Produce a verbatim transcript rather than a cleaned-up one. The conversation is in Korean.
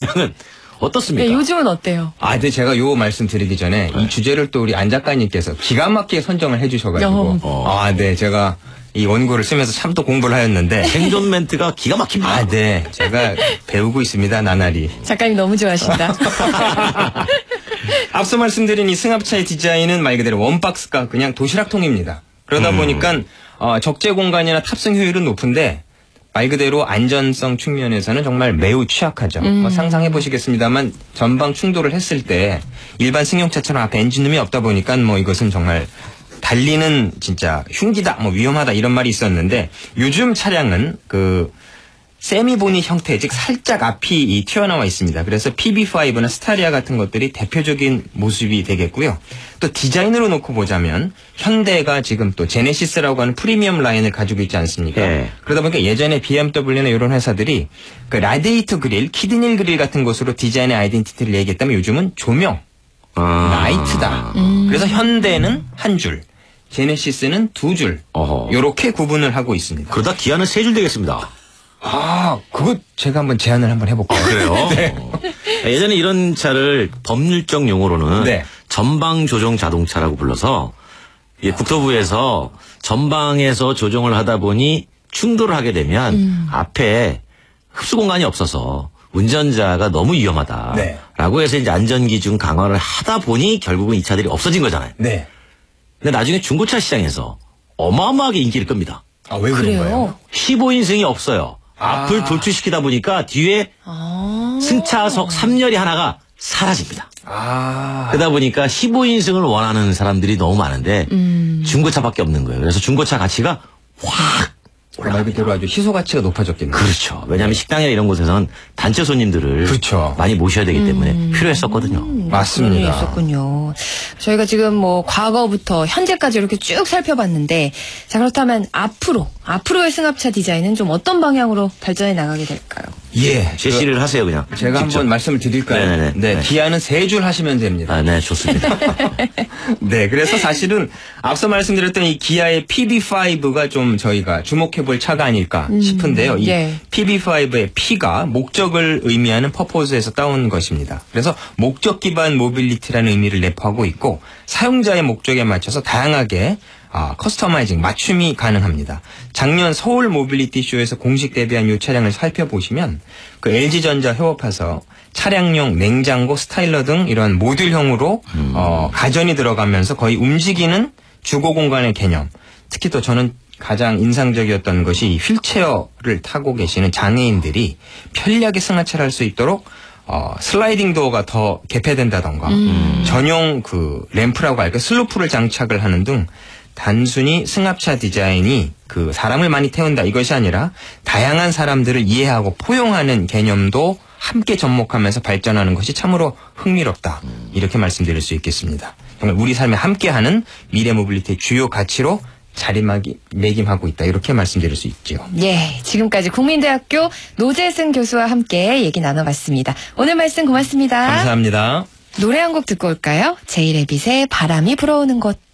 차량은 어떻습니까? 네, 요즘은 어때요? 아, 근데 제가 요 말씀 드리기 전에 네. 이 주제를 또 우리 안 작가님께서 기가 막히게 선정을 해주셔가지고 어. 아, 네, 제가 이 원고를 쓰면서 참 또 공부를 하였는데 생존 멘트가 기가 막힙니다. 아, 네, 제가 배우고 있습니다, 나날이. 작가님 너무 좋아하신다. 앞서 말씀드린 이 승합차의 디자인은 말 그대로 원박스가 그냥 도시락통입니다. 그러다 음. 보니까 어, 적재 공간이나 탑승 효율은 높은데 말 그대로 안전성 측면에서는 정말 매우 취약하죠. 음. 뭐 상상해 보시겠습니다만 전방 충돌을 했을 때 일반 승용차처럼 앞에 엔진룸이 없다 보니까 뭐 이것은 정말 달리는 진짜 흉기다, 뭐 위험하다 이런 말이 있었는데 요즘 차량은 그 세미보니 형태, 즉 살짝 앞이 이 튀어나와 있습니다. 그래서 피비파이브나 스타리아 같은 것들이 대표적인 모습이 되겠고요. 또 디자인으로 놓고 보자면 현대가 지금 또 제네시스라고 하는 프리미엄 라인을 가지고 있지 않습니까? 네. 그러다 보니까 예전에 비엠더블유나 이런 회사들이 그 라디에이터 그릴, 키드닐 그릴 같은 것으로 디자인의 아이덴티티를 얘기했다면 요즘은 조명, 아. 라이트다. 음. 그래서 현대는 한 줄, 제네시스는 두 줄, 어허. 이렇게 구분을 하고 있습니다. 그러다 기아는 세 줄 되겠습니다. 아, 그거 제가 한번 제안을 한번 해볼까요? 그래요? 네. 예전에 이런 차를 법률적 용어로는 네. 전방 조정 자동차라고 불러서 예, 국토부에서 전방에서 조정을 하다 보니 충돌을 하게 되면 음. 앞에 흡수 공간이 없어서 운전자가 너무 위험하다라고 네. 해서 이제 안전기준 강화를 하다 보니 결국은 이 차들이 없어진 거잖아요. 네. 근데 나중에 중고차 시장에서 어마어마하게 인기를 끕니다. 아, 왜 그런 거예요? 십오 인승이 없어요. 아. 앞을 돌출시키다 보니까 뒤에 아. 승차석 삼 열이 하나가 사라집니다. 아. 그러다 보니까 십오 인승을 원하는 사람들이 너무 많은데 음. 중고차밖에 없는 거예요. 그래서 중고차 가치가 확 말 그대로 아주 희소 가치가 높아졌겠네요. 그렇죠. 왜냐하면 식당이나 이런 곳에서는 단체 손님들을 그렇죠. 많이 모셔야 되기 때문에 음. 필요했었거든요. 음, 맞습니다. 있었군요. 저희가 지금 뭐 과거부터 현재까지 이렇게 쭉 살펴봤는데 자 그렇다면 앞으로 앞으로의 승합차 디자인은 좀 어떤 방향으로 발전해 나가게 될까요? 예, 제시를 그, 하세요 그냥. 제가 직접. 한번 말씀을 드릴까요? 네네네. 네, 네. 기아는 세 줄 하시면 됩니다. 아, 네, 좋습니다. 네, 그래서 사실은 앞서 말씀드렸던 이 기아의 피비파이브가 좀 저희가 주목해볼 차가 아닐까 음, 싶은데요. 이 예. 피비파이브의 P가 목적을 의미하는 퍼포즈에서 따온 것입니다. 그래서 목적 기반 모빌리티라는 의미를 내포하고 있고 사용자의 목적에 맞춰서 다양하게 아, 커스터마이징, 맞춤이 가능합니다. 작년 서울 모빌리티 쇼에서 공식 데뷔한 이 차량을 살펴보시면 그 엘지전자 협업해서 차량용 냉장고, 스타일러 등 이런 모듈형으로 음. 어, 가전이 들어가면서 거의 움직이는 주거 공간의 개념. 특히 또 저는 가장 인상적이었던 것이 휠체어를 타고 계시는 장애인들이 편리하게 승하차를 할 수 있도록 어, 슬라이딩 도어가 더 개폐된다던가 음. 전용 그 램프라고 할까 슬로프를 장착을 하는 등 단순히 승합차 디자인이 그 사람을 많이 태운다 이것이 아니라 다양한 사람들을 이해하고 포용하는 개념도 함께 접목하면서 발전하는 것이 참으로 흥미롭다. 이렇게 말씀드릴 수 있겠습니다. 정말 우리 삶에 함께하는 미래 모빌리티의 주요 가치로 자리매김하고 있다. 이렇게 말씀드릴 수 있죠. 예, 지금까지 국민대학교 노재승 교수와 함께 얘기 나눠봤습니다. 오늘 말씀 고맙습니다. 감사합니다. 노래 한 곡 듣고 올까요? 제이레빗의 바람이 불어오는 곳.